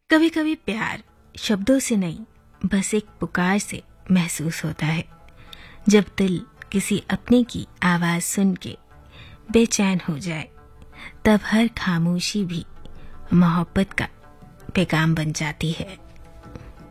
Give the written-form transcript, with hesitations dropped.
कभी कभी प्यार शब्दों से नहीं, बस एक पुकार से महसूस होता है। जब दिल किसी अपने की आवाज सुन के बेचैन हो जाए, तब हर खामोशी भी मोहब्बत का पैगाम बन जाती है।